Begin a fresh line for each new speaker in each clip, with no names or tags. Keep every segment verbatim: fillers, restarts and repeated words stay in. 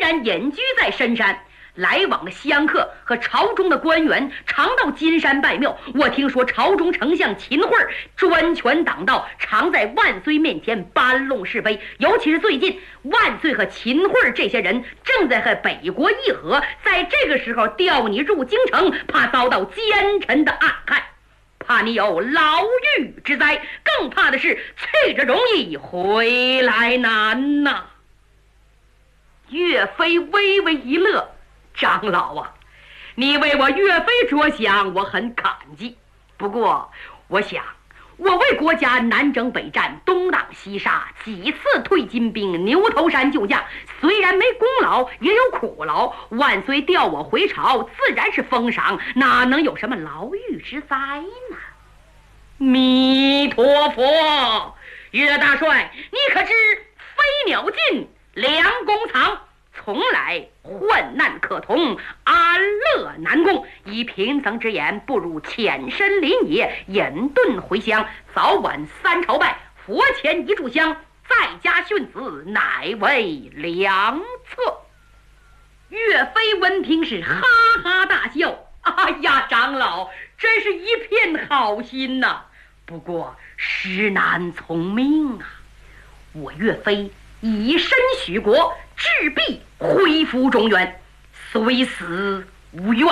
然隐居在深山，来往的香客和朝中的官员常到金山拜庙。我听说朝中丞相秦桧专权党道，常在万岁面前搬弄是非。尤其是最近，万岁和秦桧这些人正在和北国议和，在这个时候调你入京城，怕遭到奸臣的暗害，怕你有牢狱之灾，更怕的是去着容易回来难呐、啊。岳飞微微一乐，长老啊，你为我岳飞着想，我很感激。不过我想，我为国家南征北战，东挡西杀，几次退金兵，牛头山救驾，虽然没功劳，也有苦劳。万岁调我回朝，自然是封赏，哪能有什么牢狱之灾呢？弥陀佛！岳大帅，你可知飞鸟尽，良弓藏，从来患难可同，安乐难共。依贫僧之言，不如潜身林野，隐遁回乡，早晚三朝拜，佛前一炷香，在家训子，乃为良策。岳飞闻听是哈哈大笑，哎呀，长老真是一片好心呐、啊！不过时难从命啊！我岳飞以身许国，志必恢复中原，虽死无怨。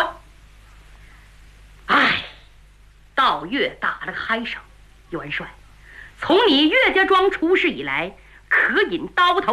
唉，道岳打了个嗨声，元帅，从你岳家庄出事以来，可引刀头